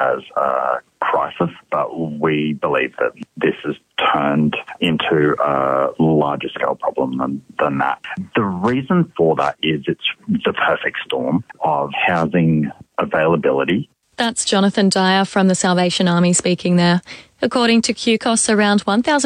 as a crisis, but we believe that this has turned into a larger scale problem than that. The reason for that is it's the perfect storm of housing availability. That's Jonathan Dyer from the Salvation Army speaking there. According to QCOS, around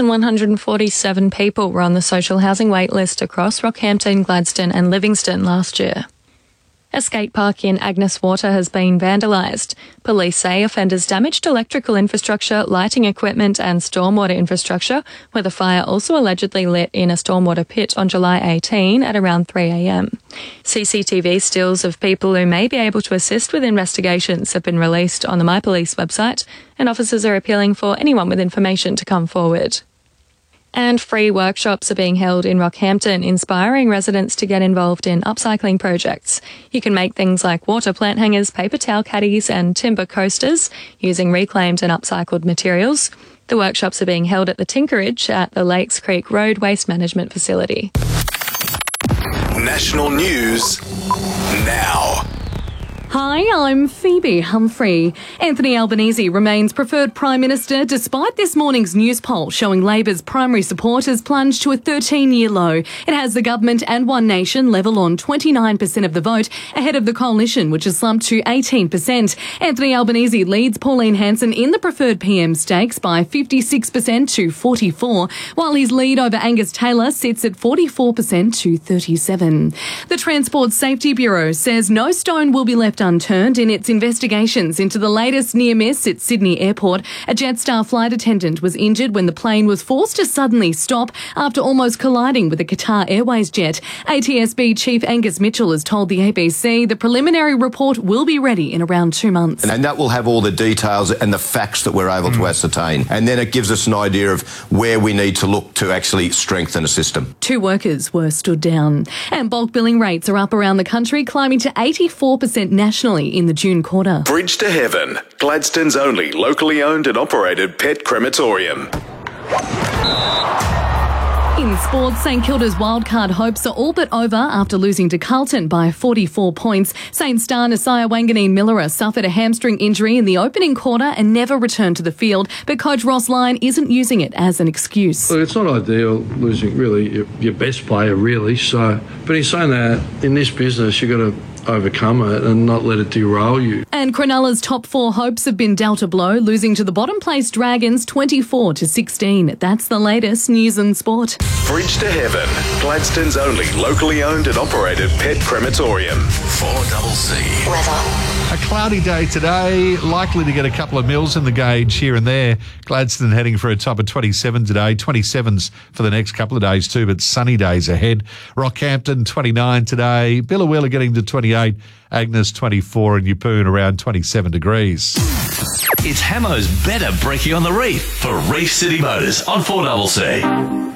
1,147 people were on the social housing wait list across Rockhampton, Gladstone and Livingston last year. A skate park in Agnes Water has been vandalised. Police say offenders damaged electrical infrastructure, lighting equipment and stormwater infrastructure, where the fire also allegedly lit in a stormwater pit on July 18 at around 3 a.m. CCTV stills of people who may be able to assist with investigations have been released on the My Police website, and officers are appealing for anyone with information to come forward. And free workshops are being held in Rockhampton, inspiring residents to get involved in upcycling projects. You can make things like water plant hangers, paper towel caddies and timber coasters using reclaimed and upcycled materials. The workshops are being held at the Tinkerage at the Lakes Creek Road Waste Management Facility. National news now. Hi, I'm Phoebe Humphrey. Anthony Albanese remains preferred Prime Minister despite this morning's news poll showing Labor's primary support has plunged to a 13-year low. It has the government and One Nation level on 29% of the vote, ahead of the coalition, which has slumped to 18%. Anthony Albanese leads Pauline Hanson in the preferred PM stakes by 56% to 44%, while his lead over Angus Taylor sits at 44% to 37%. The Transport Safety Bureau says no stone will be left unturned in its investigations into the latest near miss at Sydney Airport. A Jetstar flight attendant was injured when the plane was forced to suddenly stop after almost colliding with a Qatar Airways jet. ATSB Chief Angus Mitchell has told the ABC the preliminary report will be ready in around 2 months. And that will have all the details and the facts that we're able to ascertain. And then it gives us an idea of where we need to look to actually strengthen a system. 2 workers were stood down. And bulk billing rates are up around the country, climbing to 84% nationally in the June quarter. Bridge to Heaven, Gladstone's only locally owned and operated pet crematorium. In sports, St Kilda's wildcard hopes are all but over after losing to Carlton by 44 points. St star Nasiah Wanganeen-Millera suffered a hamstring injury in the opening quarter and never returned to the field, but coach Ross Lyon isn't using it as an excuse. Look, it's not ideal losing really your best player, really. But he's saying that in this business you've got to overcome it and not let it derail you. And Cronulla's top 4 hopes have been dealt a blow, losing to the bottom place Dragons 24-16. That's the latest news and sport. Bridge to Heaven, Gladstone's only locally owned and operated pet crematorium. 4CC. Weather. A cloudy day today, likely to get a couple of mils in the gauge here and there. Gladstone heading for a top of 27 today, 27s for the next couple of days too, but sunny days ahead. Rockhampton 29 today, Billawheeler getting to 28, Agnes 24 and Yeppoon around 27 degrees. It's Hamo's Better Brekkie on the Reef for Reef City Motors on 4CC.